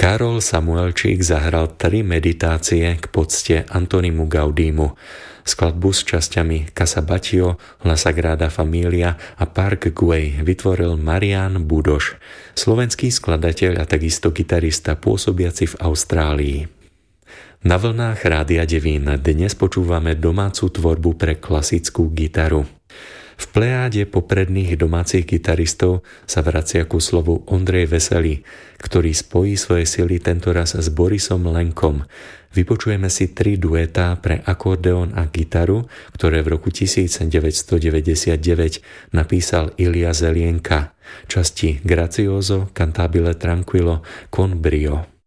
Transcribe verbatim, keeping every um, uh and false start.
Karol Samuelčík zahral tri meditácie k pocte Antonimu Gaudimu. Skladbu s časťami Casa Batlló, La Sagrada Familia a Park Güell vytvoril Marián Budoš, slovenský skladateľ a takisto gitarista pôsobiaci v Austrálii. Na vlnách Rádia Devín dnes počúvame domácu tvorbu pre klasickú gitaru. V plejáde popredných domácich gitaristov sa vracia ku slovu Ondrej Veselý, ktorý spojí svoje sily tentoraz s Borisom Lenkom. Vypočujeme si tri duetá pre akordeón a gitaru, ktoré v roku devätnásťstodeväťdesiatdeväť napísal Ilia Zelienka. Časti Gracioso, Cantabile Tranquillo, Con brio.